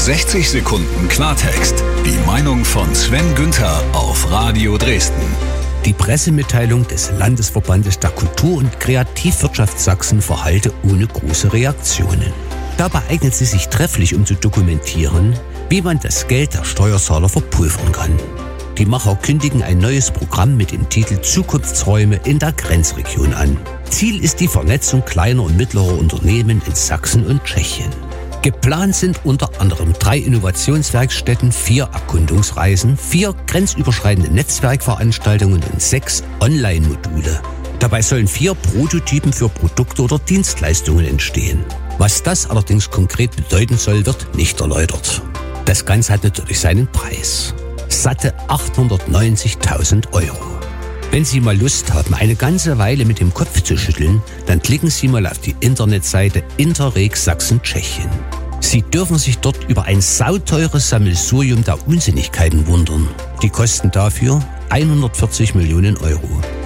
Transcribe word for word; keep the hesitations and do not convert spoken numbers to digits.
sechzig Sekunden Klartext. Die Meinung von Sven Günther auf Radio Dresden. Die Pressemitteilung des Landesverbandes der Kultur- und Kreativwirtschaft Sachsen verhallte ohne große Reaktionen. Dabei eignet sie sich trefflich, um zu dokumentieren, wie man das Geld der Steuerzahler verpulvern kann. Die Macher kündigen ein neues Programm mit dem Titel Zukunftsräume in der Grenzregion an. Ziel ist die Vernetzung kleiner und mittlerer Unternehmen in Sachsen und Tschechien. Geplant sind unter anderem drei Innovationswerkstätten, vier Erkundungsreisen, vier grenzüberschreitende Netzwerkveranstaltungen und sechs Online-Module. Dabei sollen vier Prototypen für Produkte oder Dienstleistungen entstehen. Was das allerdings konkret bedeuten soll, wird nicht erläutert. Das Ganze hat natürlich seinen Preis. Satte achthundertneunzigtausend Euro. Wenn Sie mal Lust haben, eine ganze Weile mit dem Kopf zu schütteln, dann klicken Sie mal auf die Internetseite Interreg Sachsen-Tschechien. Sie dürfen sich dort über ein sauteures Sammelsurium der Unsinnigkeiten wundern. Die kosten dafür hundertvierzig Millionen Euro.